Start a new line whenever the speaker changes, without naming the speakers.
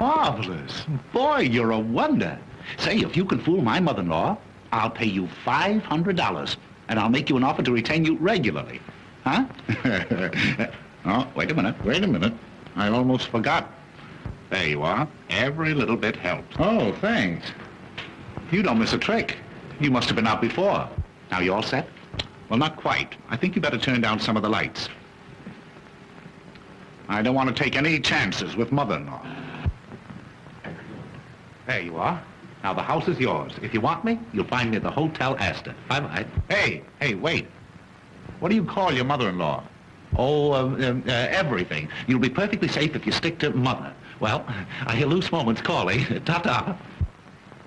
Marvelous. Boy, you're a wonder. Say, if you can fool my mother-in-law, I'll pay you $500, and I'll make you an offer to retain you regularly. Huh? Oh, wait a minute. I almost forgot. There you are. Every little bit helps. Oh, thanks. You don't miss a trick. You must have been out before. Now, you all set? Well, not quite. I think you better turn down some of the lights. I don't want to take any chances with mother-in-law. There you are. Now, the house is yours. If you want me, you'll find me at the Hotel Astor. Bye-bye. Hey, wait. What do you call your mother-in-law? Oh, everything. You'll be perfectly safe if you stick to mother. Well, I hear loose moments calling. Ta-ta.